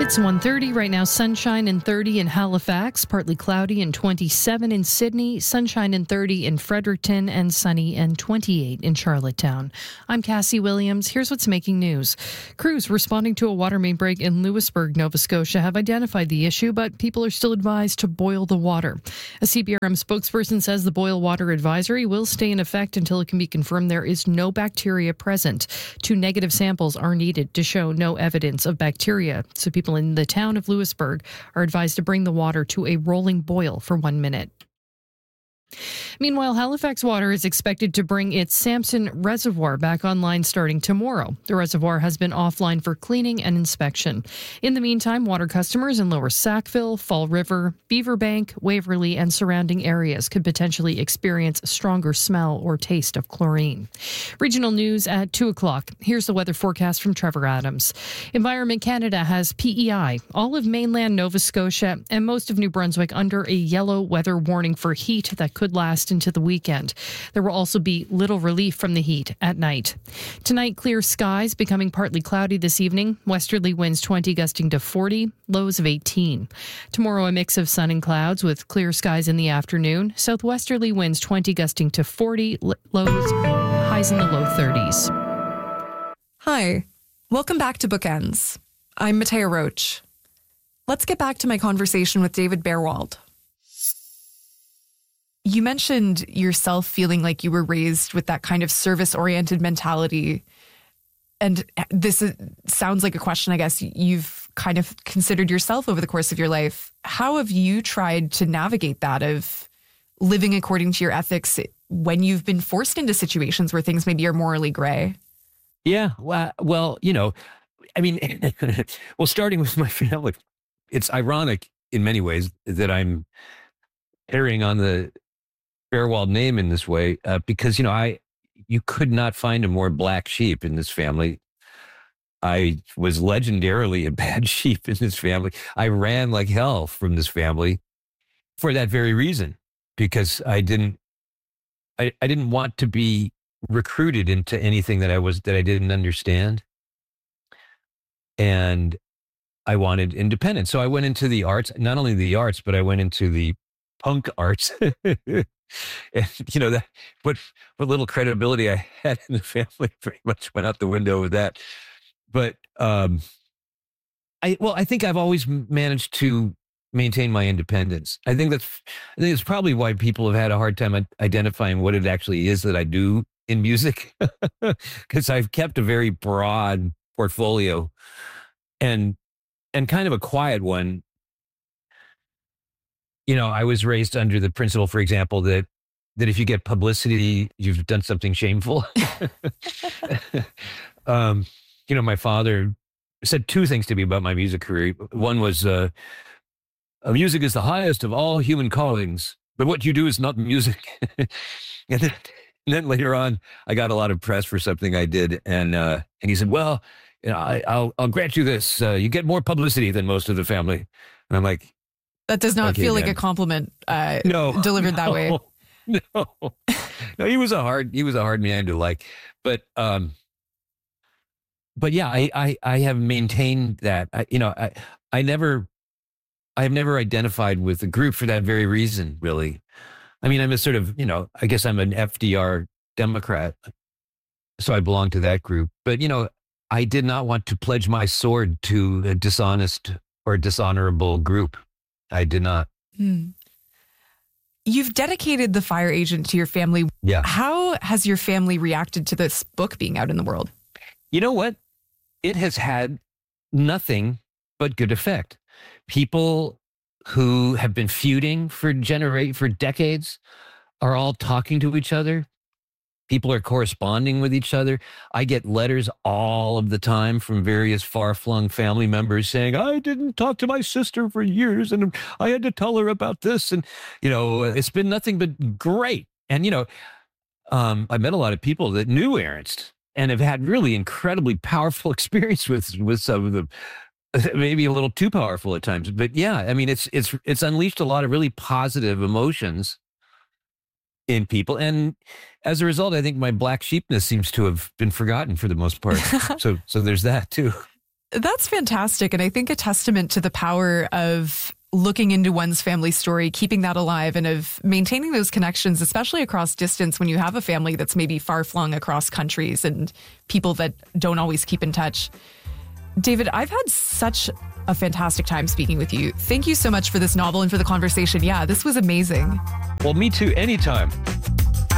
It's 1:30 right now. Sunshine and 30 in Halifax, partly cloudy and 27 in Sydney, sunshine and 30 in Fredericton, and sunny and 28 in Charlottetown. I'm Cassie Williams. Here's what's making news. Crews responding to a water main break in Lewisburg, Nova Scotia have identified the issue, but people are still advised to boil the water. A CBRM spokesperson says the boil water advisory will stay in effect until it can be confirmed there is no bacteria present. 2 negative samples are needed to show no evidence of bacteria, so people in the town of Lewisburg are advised to bring the water to a rolling boil for 1 minute. Meanwhile, Halifax Water is expected to bring its Samson Reservoir back online starting tomorrow. The reservoir has been offline for cleaning and inspection. In the meantime, water customers in Lower Sackville, Fall River, Beaverbank, Waverley, and surrounding areas could potentially experience a stronger smell or taste of chlorine. Regional news at 2 o'clock. Here's the weather forecast from Trevor Adams. Environment Canada has PEI, all of mainland Nova Scotia, and most of New Brunswick under a yellow weather warning for heat that could last into the weekend. There will also be little relief from the heat at night. Tonight, clear skies, becoming partly cloudy this evening. Westerly winds 20 gusting to 40, lows of 18. Tomorrow, a mix of sun and clouds with clear skies in the afternoon. Southwesterly winds 20 gusting to 40, lows, highs in the low 30s. Hi, welcome back to Bookends. I'm Matea Roach. Let's get back to my conversation with David Bearwald. You mentioned yourself feeling like you were raised with that kind of service-oriented mentality. And sounds like a question, I guess, you've kind of considered yourself over the course of your life. How have you tried to navigate that of living according to your ethics when you've been forced into situations where things maybe are morally gray? Yeah, well, I mean, well, starting with my family, it's ironic in many ways that I'm carrying on the Bearwald name in this way, because, you could not find a more black sheep in this family. I was legendarily a bad sheep in this family. I ran like hell from this family for that very reason, because I didn't want to be recruited into anything that I didn't understand. And I wanted independence. So I went into the arts, not only the arts, but I went into the punk arts. And that what little credibility I had in the family pretty much went out the window with that. But I think I've always managed to maintain my independence. I think it's probably why people have had a hard time identifying what it actually is that I do in music, because I've kept a very broad portfolio and kind of a quiet one. I was raised under the principle, for example, that if you get publicity, you've done something shameful. My father said 2 things to me about my music career. One was, music is the highest of all human callings, but what you do is not music. and then later on, I got a lot of press for something I did. And he said, well, I'll grant you this. You get more publicity than most of the family. And I'm like, that does not feel like a compliment delivered that way. No, he was a hard man to like, but yeah, I have maintained that. I have never identified with the group for that very reason, really. I mean, I'm a sort of, I guess I'm an FDR Democrat, so I belong to that group. But, I did not want to pledge my sword to a dishonest or dishonorable group. I did not. You've dedicated The Fire Agent to your family. Yeah. How has your family reacted to this book being out in the world? You know what? It has had nothing but good effect. People who have been feuding for decades are all talking to each other. People are corresponding with each other. I get letters all of the time from various far-flung family members saying, I didn't talk to my sister for years and I had to tell her about this. And, it's been nothing but great. And, I met a lot of people that knew Ernst and have had really incredibly powerful experience with some of them, maybe a little too powerful at times. But yeah, I mean, it's unleashed a lot of really positive emotions in people. And as a result, I think my black sheepness seems to have been forgotten for the most part. So there's that too. That's fantastic. And I think a testament to the power of looking into one's family story, keeping that alive, and of maintaining those connections, especially across distance when you have a family that's maybe far flung across countries and people that don't always keep in touch. David, I've had such a fantastic time speaking with you. Thank you so much for this novel and for the conversation. Yeah, this was amazing. Well, me too. Anytime.